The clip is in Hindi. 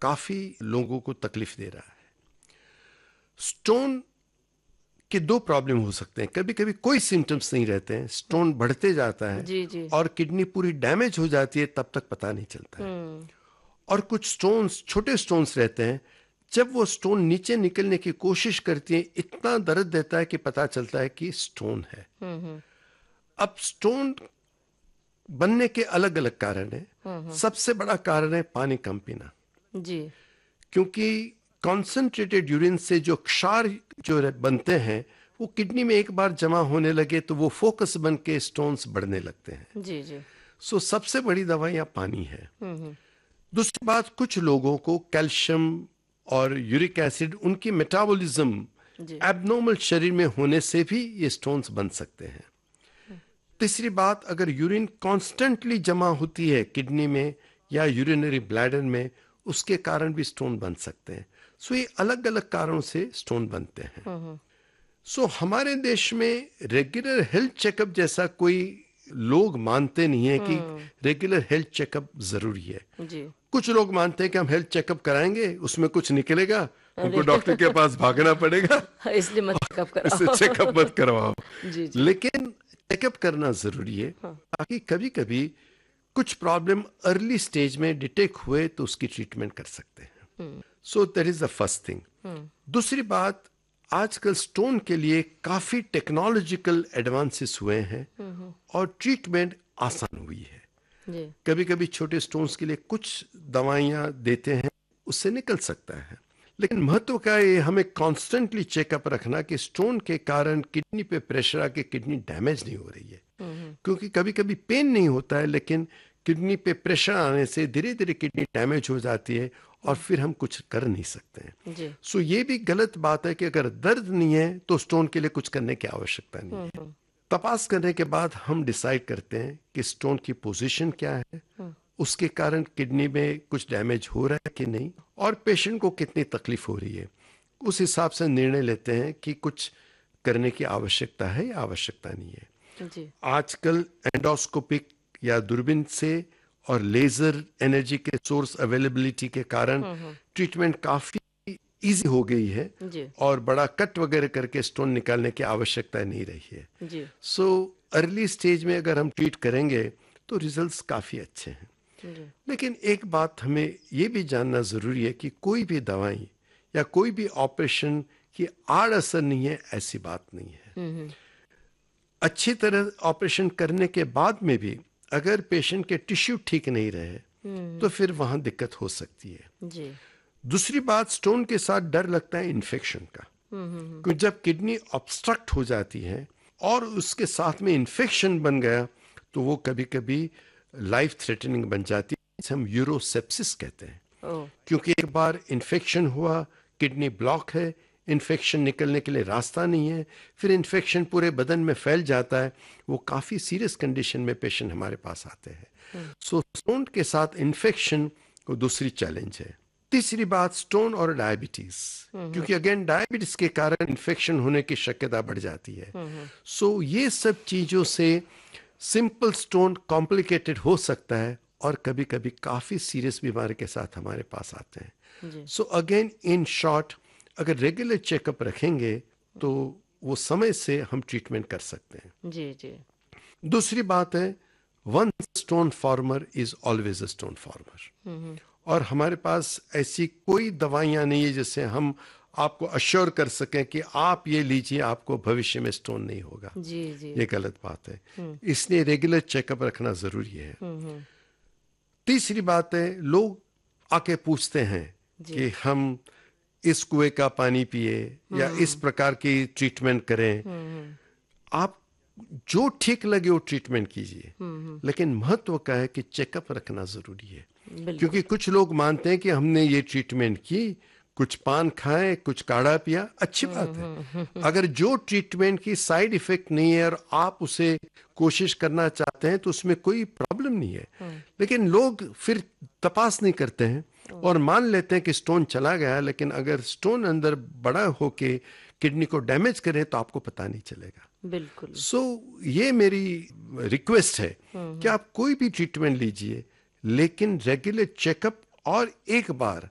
काफी लोगों को तकलीफ दे रहा है। स्टोन के दो प्रॉब्लम हो सकते हैं। कभी कभी कोई सिम्टम्स नहीं रहते हैं, स्टोन बढ़ते जाता है जी जी। और किडनी पूरी डैमेज हो जाती है, तब तक पता नहीं चलता है। और कुछ स्टोन्स, छोटे स्टोन्स रहते हैं, जब वो स्टोन नीचे निकलने की कोशिश करती है, इतना दर्द देता है कि पता चलता है कि स्टोन है। अब स्टोन बनने के अलग अलग कारण है। सबसे बड़ा कारण है पानी कम पीना, जी क्योंकि कॉन्सेंट्रेटेड यूरिन से जो क्षार बनते हैं, वो किडनी में एक बार जमा होने लगे तो वो फोकस बन के स्टोन्स बढ़ने लगते हैं। जी जी। सो सबसे बड़ी दवाइयाँ पानी है। दूसरी बात, कुछ लोगों को कैल्शियम और यूरिक एसिड, उनकी मेटाबॉलिज्म जी एबनॉर्मल शरीर में होने से भी ये स्टोन्स बन सकते हैं। तीसरी बात, अगर यूरिन कॉन्स्टेंटली जमा होती है किडनी में या यूरिनरी ब्लैडर में, उसके कारण भी स्टोन बन सकते हैं। सो ये अलग अलग कारणों से स्टोन बनते हैं। सो हमारे देश में रेगुलर हेल्थ चेकअप जैसा कोई लोग मानते नहीं है कि रेगुलर हेल्थ चेकअप जरूरी है। जी। कुछ लोग मानते हैं कि हम हेल्थ चेकअप कराएंगे, उसमें कुछ निकलेगा, हमको अरे डॉक्टर के पास भागना पड़ेगा, इसलिए मत चेकअप इसे कराओ। चेकअप मत करवाओ। जी जी। लेकिन चेकअप करना जरूरी है, हाँ। ताकि कभी कभी कुछ प्रॉब्लम अर्ली स्टेज में डिटेक्ट हुए तो उसकी ट्रीटमेंट कर सकते हैं। So that is the first thing. दूसरी बात, आजकल स्टोन के लिए काफी टेक्नोलॉजिकल एडवांसेस हुए हैं और ट्रीटमेंट आसान हुई है। जी कभी कभी छोटे स्टोन्स के लिए कुछ दवाइयाँ देते हैं, उससे निकल सकता है। लेकिन महत्व का ये हमें कॉन्स्टेंटली चेकअप रखना कि स्टोन के कारण किडनी पे प्रेशर आके किडनी डैमेज नहीं हो रही है। क्योंकि कभी कभी पेन नहीं होता है, लेकिन किडनी पे प्रेशर आने से धीरे धीरे किडनी डैमेज हो जाती है और फिर हम कुछ कर नहीं सकते हैं। जी। सो ये भी गलत बात है कि अगर दर्द नहीं है तो स्टोन के लिए कुछ करने की आवश्यकता नहीं है। तपास करने के बाद हम डिसाइड करते हैं कि स्टोन की पोजीशन क्या है, उसके कारण किडनी में कुछ डैमेज हो रहा है कि नहीं, और पेशेंट को कितनी तकलीफ हो रही है। उस हिसाब से निर्णय लेते हैं कि कुछ करने की आवश्यकता है या आवश्यकता नहीं है। जी आजकल एंडोस्कोपिक या दूरबीन से और लेजर एनर्जी के सोर्स अवेलेबिलिटी के कारण ट्रीटमेंट काफी इजी हो गई है जी और बड़ा कट वगैरह करके स्टोन निकालने की आवश्यकता नहीं रही है। जी सो अर्ली स्टेज में अगर हम ट्रीट करेंगे तो रिजल्ट्स काफी अच्छे हैं। जी। लेकिन एक बात हमें ये भी जानना जरूरी है कि कोई भी दवाई या कोई भी ऑपरेशन की आड़ असर नहीं है, ऐसी बात नहीं है। अच्छी तरह ऑपरेशन करने के बाद में भी अगर पेशेंट के टिश्यू ठीक नहीं रहे तो फिर वहां दिक्कत हो सकती है। जी दूसरी बात, स्टोन के साथ डर लगता है इन्फेक्शन का, क्योंकि जब किडनी ऑब्स्ट्रक्ट हो जाती है और उसके साथ में इन्फेक्शन बन गया तो वो कभी कभी लाइफ थ्रेटनिंग बन जाती है, जिसे हम यूरोसेप्सिस कहते हैं। ओ क्योंकि एक बार इन्फेक्शन हुआ, किडनी ब्लॉक है, इन्फेक्शन निकलने के लिए रास्ता नहीं है, फिर इन्फेक्शन पूरे बदन में फैल जाता है, वो काफ़ी सीरियस कंडीशन में पेशेंट हमारे पास आते हैं। सो स्टोन के साथ इन्फेक्शन को दूसरी चैलेंज है। तीसरी बात, स्टोन और डायबिटीज, क्योंकि अगेन डायबिटीज के कारण इन्फेक्शन होने की शक्यता बढ़ जाती है। सो ये सब चीज़ों से सिंपल स्टोन कॉम्प्लिकेटेड हो सकता है और कभी कभी काफ़ी सीरियस बीमारी के साथ हमारे पास आते हैं। जी सो अगेन इन शॉर्ट, अगर रेगुलर चेकअप रखेंगे तो वो समय से हम ट्रीटमेंट कर सकते हैं। जी जी। दूसरी बात है, one stone farmer is always a stone farmer. और हमारे पास ऐसी कोई दवाइयाँ नहीं है जिससे हम आपको अश्योर कर सकें कि आप ये लीजिए, आपको भविष्य में स्टोन नहीं होगा। जी जी। ये गलत बात है, इसलिए रेगुलर चेकअप रखना जरूरी है। तीसरी बात है, लोग आके पूछते हैं जी कि हम इस कुएं का पानी पिए या इस प्रकार की ट्रीटमेंट करें। आप जो ठीक लगे वो ट्रीटमेंट कीजिए, लेकिन महत्व का है कि चेकअप रखना जरूरी है। बिल्कुल। क्योंकि कुछ लोग मानते हैं कि हमने ये ट्रीटमेंट की, कुछ पान खाए, कुछ काढ़ा पिया, अच्छी बात है। अगर जो ट्रीटमेंट की साइड इफेक्ट नहीं है और आप उसे कोशिश करना चाहते हैं तो उसमें कोई प्रॉब्लम नहीं है। लेकिन लोग फिर तपास नहीं करते हैं और मान लेते हैं कि स्टोन चला गया, लेकिन अगर स्टोन अंदर बड़ा होके किडनी को डैमेज करे तो आपको पता नहीं चलेगा। बिल्कुल। सो ये मेरी रिक्वेस्ट है कि आप कोई भी ट्रीटमेंट लीजिए, लेकिन रेगुलर चेकअप और एक बार